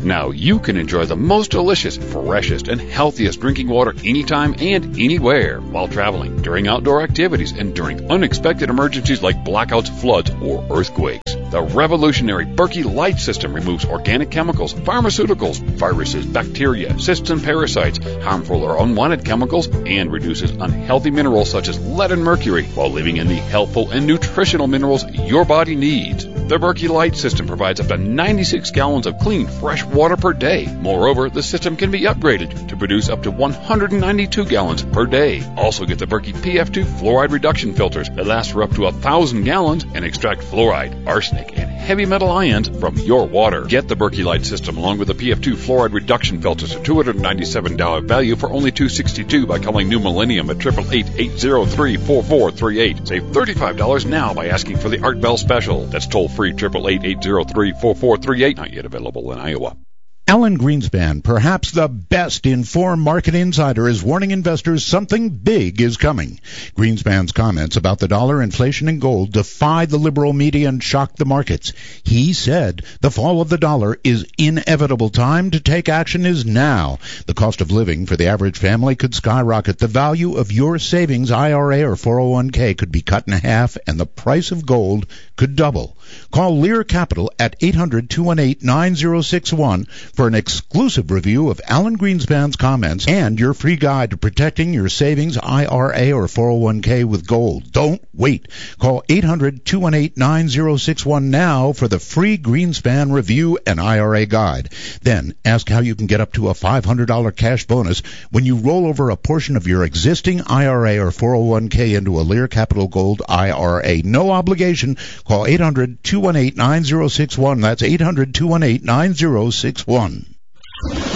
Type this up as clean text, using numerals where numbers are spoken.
Now you can enjoy the most delicious, freshest, and healthiest drinking water anytime and anywhere while traveling, during outdoor activities, and during unexpected emergencies like blackouts, floods, or earthquakes. The revolutionary Berkey Light System removes organic chemicals, pharmaceuticals, viruses, bacteria, cysts, and parasites, harmful or unwanted chemicals, and reduces unhealthy minerals such as lead and mercury while leaving in the helpful and nutritional minerals your body needs. The Berkey Light System provides up to 96 gallons of clean, fresh water per day. Moreover, the system can be upgraded to produce up to 192 gallons per day. Also get the Berkey PF2 fluoride reduction filters that last for up to 1,000 gallons and extract fluoride, arsenic, and heavy metal ions from your water. Get the Berkey Light System along with the PF2 fluoride reduction filters for $297 value for only $262 by calling New Millennium at 888-803-4438. Save $35 now by asking for the Art Bell special. That's toll free 888-803-4438. Not yet available in Iowa. Alan Greenspan, perhaps the best informed market insider, is warning investors something big is coming. Greenspan's comments about the dollar, inflation, and gold defied the liberal media and shocked the markets. He said the fall of the dollar is inevitable. Time to take action is now. The cost of living for the average family could skyrocket. The value of your savings, IRA or 401k, could be cut in half, and the price of gold could double. Call Lear Capital at 800-218-9061 for an exclusive review of Alan Greenspan's comments and your free guide to protecting your savings, IRA or 401k with gold. Don't wait. Call 800-218-9061 now for the free Greenspan review and IRA guide. Then ask how you can get up to a $500 cash bonus when you roll over a portion of your existing IRA or 401k into a Lear Capital Gold IRA. No obligation. Call 800-218-9061. That's 800-218-9061.